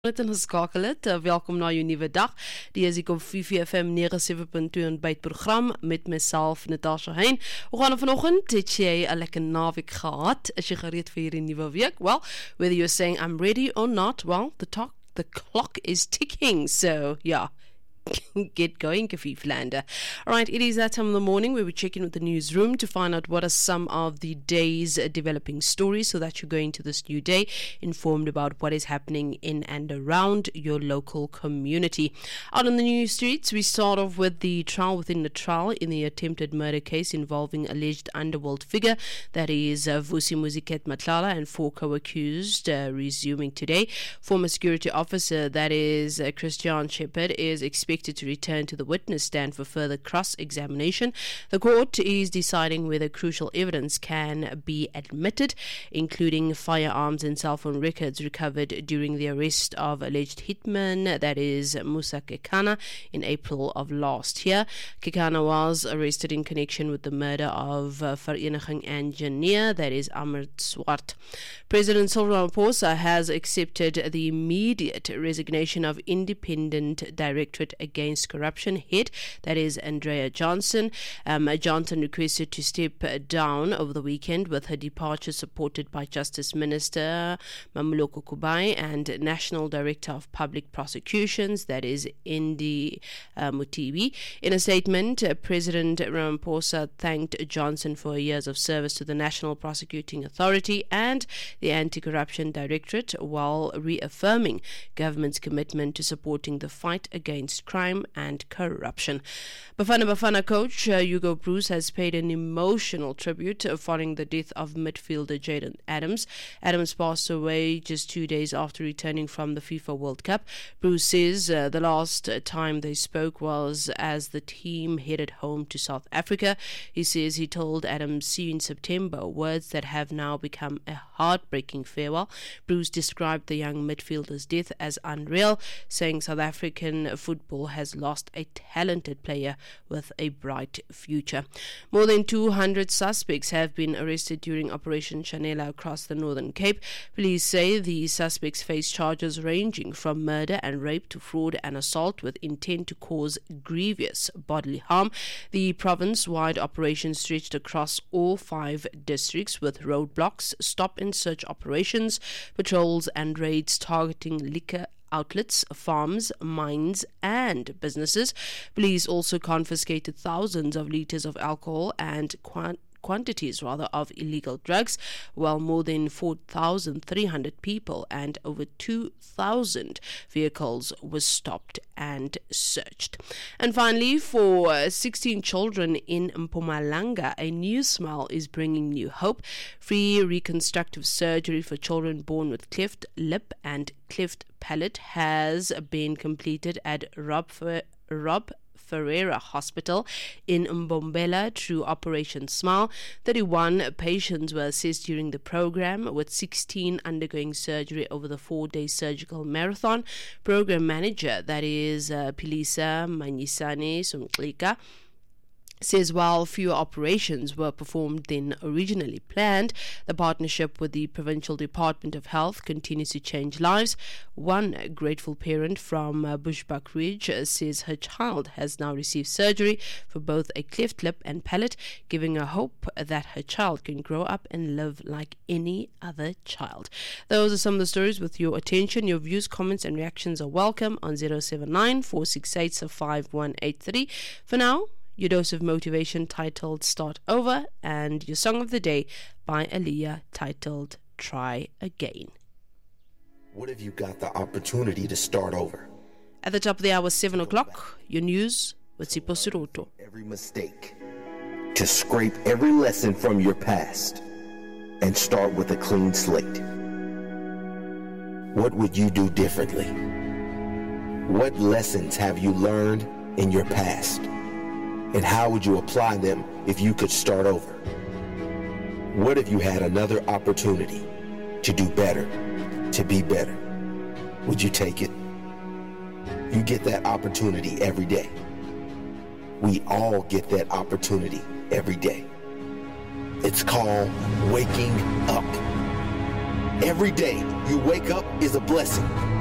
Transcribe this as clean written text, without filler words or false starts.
Net ingeskakel het. Welkom na jou nuwe dag. Die is ek op VVFM 97.2 ontbytprogram met myself, Natasha Hein. Hoe gaan vanoggend? Het jy 'n lekker naweek gehad? Is jy gereed vir hierdie nuwe week? Well, whether you're saying I'm ready or not, well, the clock is ticking. So, yeah. Get going, Kafieflander. Alright, it is that time of the morning where we check in with the newsroom to find out what are some of the day's developing stories so that you go into this new day informed about what is happening in and around your local community. Out on the news streets, we start off with the trial within the trial in the attempted murder case involving alleged underworld figure, that is Vusi Muziket Matlala, and 4 co-accused resuming today. Former security officer, that is Christian Shepherd, is expected to return to the witness stand for further cross-examination. The court is deciding whether crucial evidence can be admitted, including firearms and cell phone records recovered during the arrest of alleged hitman, that is Musa Kekana, in April of last year. Kekana was arrested in connection with the murder of Vereniging engineer, that is Amrit Swart. President Cyril Ramaphosa has accepted the immediate resignation of Independent Directorate Against Corruption head, that is Andrea Johnson. Johnson requested to step down over the weekend, with her departure supported by Justice Minister Mamuloko Kubai and National Director of Public Prosecutions, that is Indy Mutibi. In a statement, President Ramaphosa thanked Johnson for her years of service to the National Prosecuting Authority and the Anti-Corruption Directorate, while reaffirming government's commitment to supporting the fight against crime and corruption. Bafana coach Hugo Broos has paid an emotional tribute following the death of midfielder Jaden Adams. Adams passed away just 2 days after returning from the FIFA World Cup. Broos says the last time they spoke was as the team headed home to South Africa. He says he told Adams, "See you in September," words that have now become a heartbreaking farewell. Broos described the young midfielder's death as unreal, saying South African football has lost a talented player with a bright future. More than 200 suspects have been arrested during Operation Chanela across the Northern Cape. Police say the suspects face charges ranging from murder and rape to fraud and assault with intent to cause grievous bodily harm. The province-wide operation stretched across all 5 districts, with roadblocks, stop-and-search operations, patrols and raids targeting liquor outlets, farms, mines, and businesses. Police also confiscated thousands of liters of alcohol and quantities of illegal drugs, while more than 4,300 people and over 2,000 vehicles were stopped and searched. And finally, for 16 children in Mpumalanga, a new smile is bringing new hope. Free reconstructive surgery for children born with cleft lip and cleft palate has been completed at Rob Ferreira Hospital in Mbombela through Operation Smile. 31 patients were assessed during the program, with 16 undergoing surgery over the 4-day surgical marathon. Program manager, that is Pilisa Manyisane Sumklika, says while fewer operations were performed than originally planned, the partnership with the Provincial Department of Health continues to change lives. One grateful parent from Bushbuck Ridge says her child has now received surgery for both a cleft lip and palate, giving her hope that her child can grow up and live like any other child. Those are some of the stories with your attention. Your views, comments and reactions are welcome on 079 468 5183. For now, your dose of motivation titled Start Over, and your song of the day by Aaliyah titled Try Again. What if you got the opportunity to start over? At the top of the hour, 7 o'clock, your news with Sipho Siroto. Every mistake, to scrape every lesson from your past and start with a clean slate. What would you do differently? What lessons have you learned in your past? And how would you apply them if you could start over? What if you had another opportunity to do better, to be better? Would you take it? You get that opportunity every day. We all get that opportunity every day. It's called waking up. Every day you wake up is a blessing.